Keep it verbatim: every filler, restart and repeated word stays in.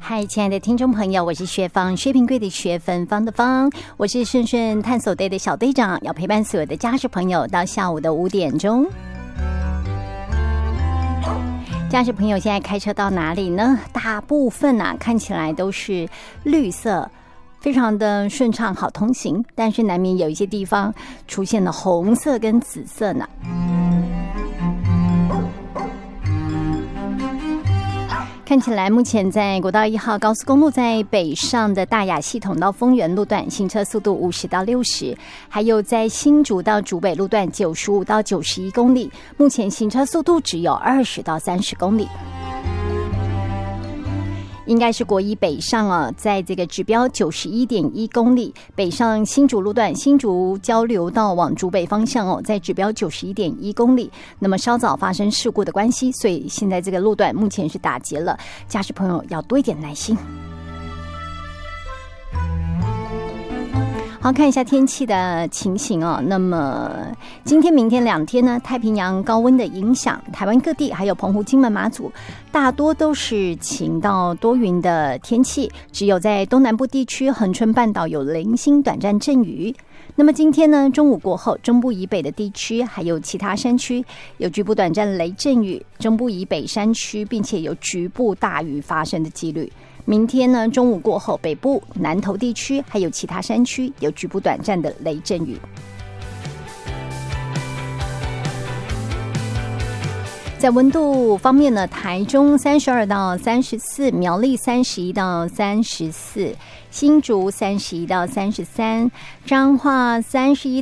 嗨，亲爱的听众朋友，我是学芳，薛平贵的学，芬芳的芳，我是顺顺探索队的小队长，要陪伴所有的家属朋友到下午的五点钟。家属朋友现在开车到哪里呢？大部分啊看起来都是绿色，非常的顺畅，好通行，但是难免有一些地方出现了红色跟紫色呢。看起来目前在国道一号高速公路在北上的大雅系统到丰原路段行车速度五十到六十，还有在新竹到竹北路段九十五到九十一公里，目前行车速度只有二十到三十公里。应该是国一北上啊，在这个指标九十一点一公里，北上新竹路段新竹交流道往竹北方向哦，在指标九十一点一公里。那么稍早发生事故的关系，所以现在这个路段目前是打结了，驾驶朋友要多一点耐心。好，看一下天气的情形哦。那么今天、明天两天呢，太平洋高温的影响，台湾各地还有澎湖、金门、马祖，大多都是晴到多云的天气，只有在东南部地区、恒春半岛有零星短暂阵雨。那么今天呢，中午过后，中部以北的地区还有其他山区有局部短暂雷阵雨，中部以北山区并且有局部大雨发生的几率。明天呢，中午过后，北部、南投地区还有其他山区有局部短暂的雷阵雨。在温度方面呢，台中三十二到三十四，苗栗三十一到三十四，新竹三十一到三十三，彰化三十一